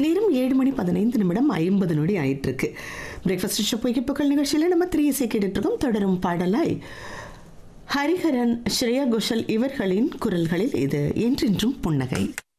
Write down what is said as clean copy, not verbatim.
நேரம் 7:15 ஆயிட்டிருக்கு. Breakfast show பொய்ப்புக்கள் நிகழ்ச்சியில் நம்ம 3 இசை கேட்டுட்ருக்கோம். தொடரும் பாடலாய் ஹரிஹரன், ஸ்ரேயா கோஷல் இவர்களின் குரல்களில் இது என்றென்றும் புன்னகை.